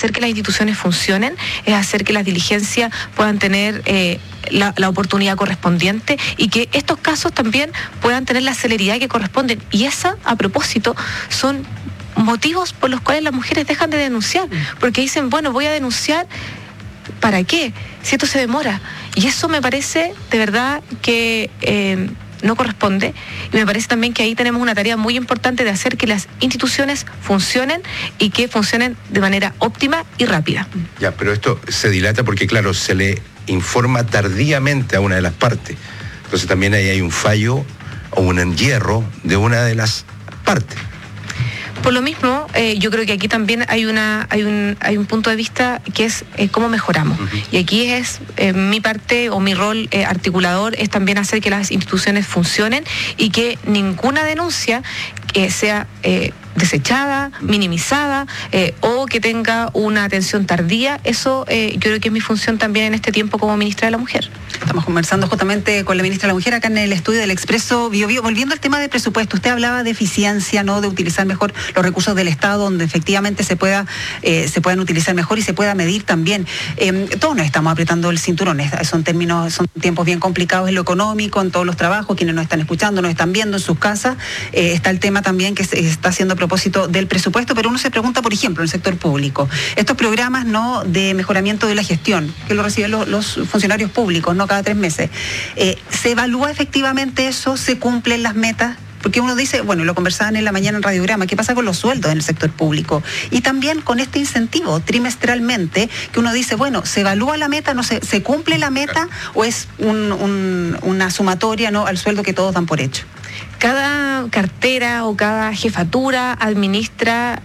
hacer que las instituciones funcionen, es hacer que las diligencias puedan tener la oportunidad correspondiente y que estos casos también puedan tener la celeridad que corresponden. Y esa, a propósito, son motivos por los cuales las mujeres dejan de denunciar, porque dicen, bueno, voy a denunciar, ¿para qué? Si esto se demora. Y eso me parece de verdad que no corresponde, y me parece también que ahí tenemos una tarea muy importante de hacer que las instituciones funcionen y que funcionen de manera óptima y rápida. Ya, pero esto se dilata porque, claro, se le informa tardíamente a una de las partes. Entonces también ahí hay un fallo o un enyerro de una de las partes. Por lo mismo, yo creo que aquí también hay un punto de vista que es cómo mejoramos. Uh-huh. Y aquí es mi parte o mi rol articulador es también hacer que las instituciones funcionen y que ninguna denuncia sea desechada, minimizada o que tenga una atención tardía. Eso yo creo que es mi función también en este tiempo como ministra de la Mujer. Estamos conversando justamente con la ministra de la Mujer acá en el estudio del Expreso Biobío. Volviendo al tema de presupuesto, usted hablaba de eficiencia, ¿no? De utilizar mejor los recursos del Estado, donde efectivamente se puedan utilizar mejor y se pueda medir también. Todos nos estamos apretando el cinturón, son tiempos bien complicados en lo económico, en todos los trabajos, quienes nos están escuchando, nos están viendo en sus casas. Está el tema también que se está haciendo a propósito del presupuesto, pero uno se pregunta, por ejemplo, en el sector público, estos programas, ¿no?, de mejoramiento de la gestión, que lo reciben los funcionarios públicos, ¿no?, cada 3 meses. ¿Se evalúa efectivamente eso? ¿Se cumplen las metas? Porque uno dice, bueno, lo conversaban en la mañana en Radiograma, ¿qué pasa con los sueldos en el sector público? Y también con este incentivo trimestralmente, que uno dice, bueno, ¿se evalúa la meta? ¿No se cumple la meta? ¿O es una sumatoria, ¿no?, al sueldo que todos dan por hecho? Cada cartera o cada jefatura administra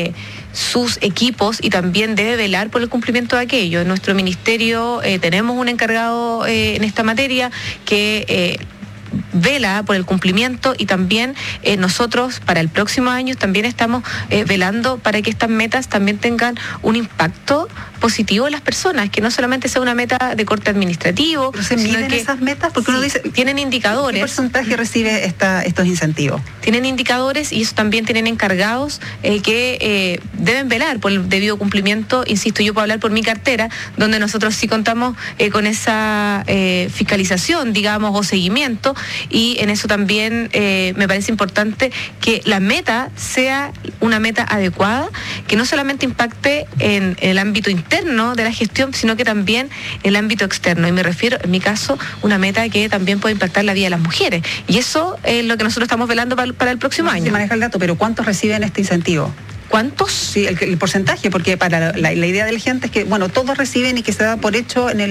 sus equipos y también debe velar por el cumplimiento de aquello. En nuestro ministerio tenemos un encargado en esta materia que vela por el cumplimiento y también nosotros para el próximo año también estamos velando para que estas metas también tengan un impacto positivo en las personas, que no solamente sea una meta de corte administrativo. ¿Pero se miden esas metas? Porque sí, uno dice, tienen indicadores. ¿Qué porcentaje recibe estos incentivos? Tienen indicadores y eso también tienen encargados que deben velar por el debido cumplimiento. Insisto, yo puedo hablar por mi cartera, donde nosotros sí contamos con esa fiscalización, digamos, o seguimiento, y en eso también me parece importante que la meta sea una meta adecuada, que no solamente impacte en el ámbito interno de la gestión, sino que también en el ámbito externo. Y me refiero, en mi caso, una meta que también puede impactar la vida de las mujeres. Y eso es lo que nosotros estamos velando para el próximo año. Se maneja el dato, pero ¿cuántos reciben este incentivo? ¿Cuántos? Sí, el porcentaje, porque para la idea de la gente es que, bueno, todos reciben y que se da por hecho en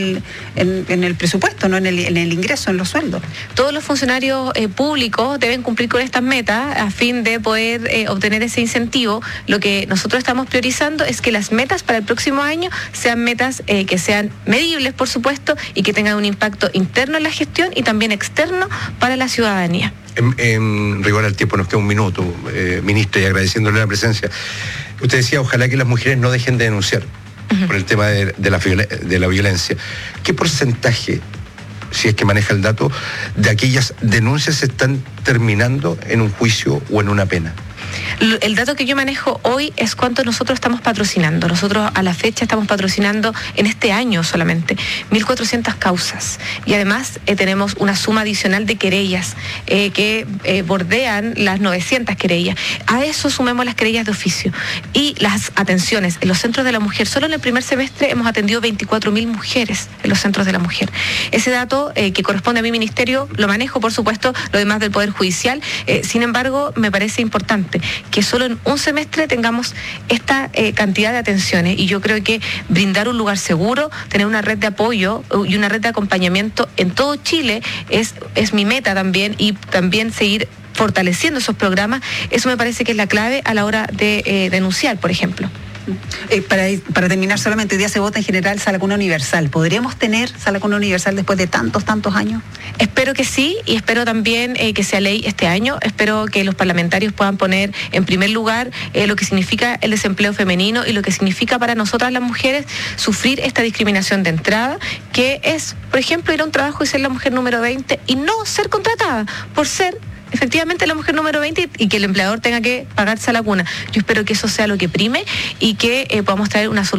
el presupuesto, no en el ingreso, en los sueldos. Todos los funcionarios públicos deben cumplir con estas metas a fin de poder obtener ese incentivo. Lo que nosotros estamos priorizando es que las metas para el próximo año sean metas que sean medibles, por supuesto, y que tengan un impacto interno en la gestión y también externo para la ciudadanía. En rigor al tiempo, nos queda un minuto, ministra, y agradeciéndole la presencia. Usted decía, ojalá que las mujeres no dejen de denunciar por el tema de la violencia. ¿Qué porcentaje, si es que maneja el dato, de aquellas denuncias se están terminando en un juicio o en una pena? El dato que yo manejo hoy es cuánto nosotros estamos patrocinando. Nosotros a la fecha estamos patrocinando en este año solamente 1.400 causas y además tenemos una suma adicional de querellas que bordean las 900 querellas. A eso sumemos las querellas de oficio y las atenciones en los centros de la mujer. Solo en el primer semestre hemos atendido 24.000 mujeres en los centros de la mujer. Ese dato que corresponde a mi ministerio lo manejo, por supuesto, lo demás del Poder Judicial. Sin embargo, me parece importante que solo en un semestre tengamos esta cantidad de atenciones, y yo creo que brindar un lugar seguro, tener una red de apoyo y una red de acompañamiento en todo Chile es mi meta también, y también seguir fortaleciendo esos programas. Eso me parece que es la clave a la hora de denunciar, por ejemplo. Para terminar, solamente hoy día se vota en general sala cuna universal. ¿Podríamos tener sala cuna universal después de tantos años? Espero que sí, y espero también que sea ley este año. Espero que los parlamentarios puedan poner en primer lugar lo que significa el desempleo femenino y lo que significa para nosotras las mujeres sufrir esta discriminación de entrada, que es, por ejemplo, ir a un trabajo y ser la mujer número 20 y no ser contratada por ser efectivamente la mujer número 20 y que el empleador tenga que pagarse a la cuna. Yo espero que eso sea lo que prime y que podamos traer una solución